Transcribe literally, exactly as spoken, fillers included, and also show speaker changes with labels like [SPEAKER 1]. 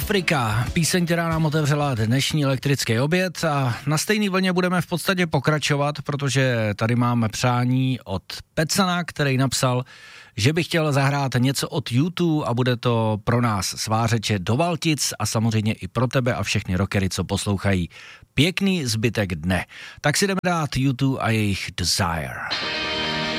[SPEAKER 1] Afrika, píseň, která nám otevřela dnešní elektrický oběd a na stejný vlně budeme v podstatě pokračovat, protože tady máme přání od Pecana, který napsal, že by chtěl zahrát něco od U dva a bude to pro nás svářeče do Valtic a samozřejmě i pro tebe a všechny rockery, co poslouchají. Pěkný zbytek dne. Tak si jdeme dát U dva a jejich Desire.